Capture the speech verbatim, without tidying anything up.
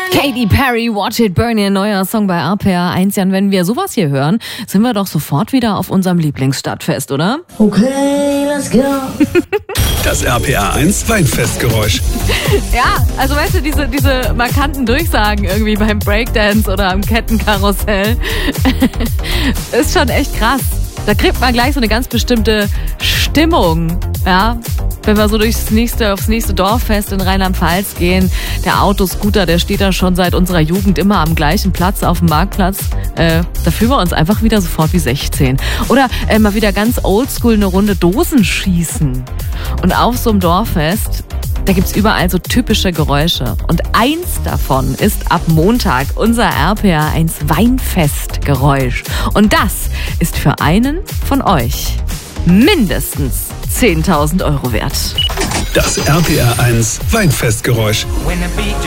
Katy Perry, Watch It Burn, ihr neuer Song bei R P R eins. Jan, wenn wir sowas hier hören, sind wir doch sofort wieder auf unserem Lieblingsstadtfest, oder? Okay, let's go. Das R P R eins Weinfestgeräusch. Ja, also weißt du, diese, diese markanten Durchsagen irgendwie beim Breakdance oder am Kettenkarussell ist schon echt krass. Da kriegt man gleich so eine ganz bestimmte Stimmung, ja. Wenn wir so durchs nächste, aufs nächste Dorffest in Rheinland-Pfalz gehen, der Autoscooter, der steht da schon seit unserer Jugend immer am gleichen Platz auf dem Marktplatz. Äh, da fühlen wir uns einfach wieder sofort wie sechzehn. Oder äh, mal wieder ganz oldschool eine Runde Dosenschießen. Und auf so einem Dorffest, da gibt's überall so typische Geräusche. Und eins davon ist ab Montag unser R P R eins Weinfestgeräusch. Und das ist für einen von euch mindestens zehntausend Euro wert. Das R P R eins Weinfestgeräusch.